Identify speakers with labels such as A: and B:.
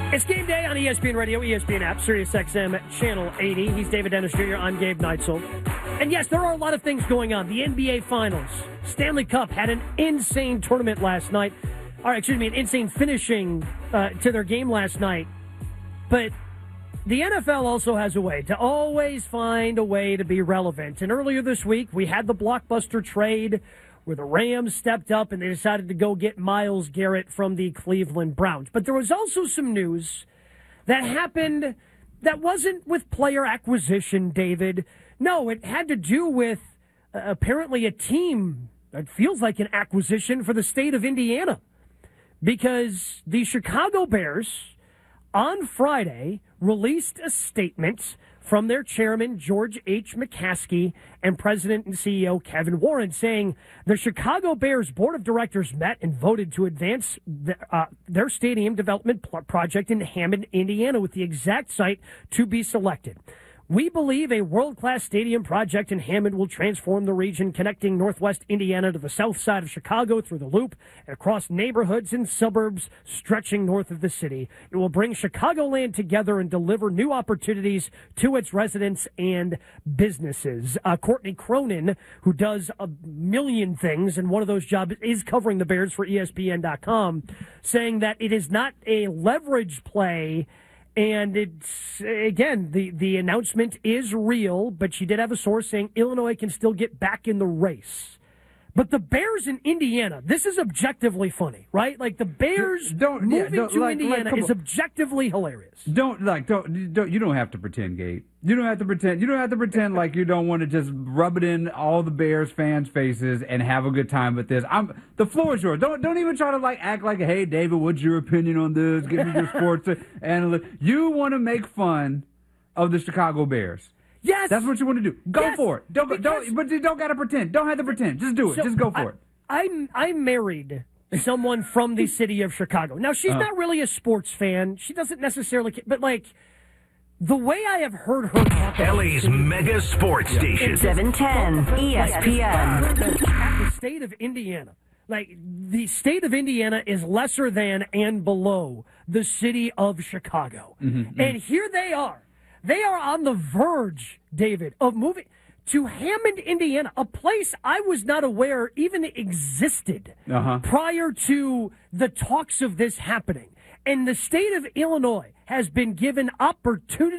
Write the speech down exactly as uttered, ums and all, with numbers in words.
A: It's game day on E S P N Radio, E S P N app, Sirius X M Channel eighty. He's David Dennis Junior I'm Gabe Neitzel. And yes, there are a lot of things going on. The N B A Finals. Stanley Cup had an insane tournament last night. Or, excuse me, an insane finishing uh, to their game last night. But the N F L also has a way to always find a way to be relevant. And earlier this week, we had the blockbuster trade where the Rams stepped up and they decided to go get Myles Garrett from the Cleveland Browns. But there was also some news that happened that wasn't with player acquisition, David. No, it had to do with uh, apparently a team that feels like an acquisition for the state of Indiana. Because the Chicago Bears on Friday released a statement from their chairman, George H. McCaskey, and president and C E O Kevin Warren, saying the Chicago Bears board of directors met and voted to advance the, uh, their stadium development pl- project in Hammond, Indiana, with the exact site to be selected. We believe a world-class stadium project in Hammond will transform the region, connecting northwest Indiana to the south side of Chicago through the Loop and across neighborhoods and suburbs stretching north of the city. It will bring Chicagoland together and deliver new opportunities to its residents and businesses. Uh, Courtney Cronin, who does a million things, and one of those jobs is covering the Bears for E S P N dot com, saying that it is not a leverage play. And it's, again, the, the announcement is real, but she did have a source saying Illinois can still get back in the race. But the Bears in Indiana, this is objectively funny, right? Like, the Bears
B: don't,
A: moving
B: yeah, don't,
A: to
B: like,
A: Indiana
B: like,
A: is objectively hilarious.
B: Don't, like, don't, don't, you don't have to pretend, Gabe. You don't have to pretend. You don't have to pretend like you don't want to just rub it in all the Bears fans' faces and have a good time with this. I'm, the floor is yours. Don't, don't even try to, like, act like, hey, David, what's your opinion on this? Give me your sports analyst. You want to make fun of the Chicago Bears.
A: Yes,
B: that's what you want to do. Go
A: yes,
B: for it. Don't, don't, but you don't got to pretend. Don't have to pretend. Just do it.
A: So
B: Just go for
A: I,
B: it.
A: I'm, I married someone from the city of Chicago. Now, she's uh, not really a sports fan. She doesn't necessarily, but like, the way I have heard her talk
C: L A's mega sports yeah. station.
D: seven ten E S P N.
A: At the state of Indiana. Like, the state of Indiana is lesser than and below the city of Chicago. Mm-hmm, and mm-hmm. here they are. They are on the verge, David, of moving to Hammond, Indiana, a place I was not aware even existed uh-huh. prior to the talks of this happening. And the state of Illinois has been given opportunity